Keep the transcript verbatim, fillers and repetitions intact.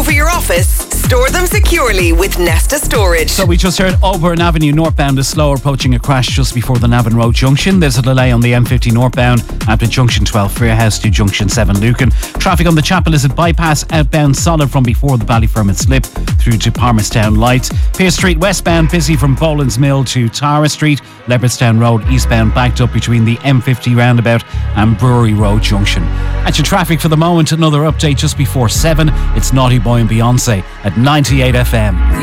for your office? Store them securely with Nesta Storage. So we just heard Auburn Avenue northbound is slow, approaching a crash just before the Navan Road junction. There's a delay on the M fifty northbound after junction twelve Freerhouse to junction seven Lucan. Traffic on the Chapel is at bypass outbound solid from before the Ballyfermot slip through to Palmerstown Lights. Pearse Street westbound busy from Boland's Mill to Tara Street. Leopardstown Road eastbound backed up between the M fifty roundabout and Brewery Road junction. At your traffic for the moment, another update just before seven. It's Naughty Boy and Beyonce at ninety-eight F M.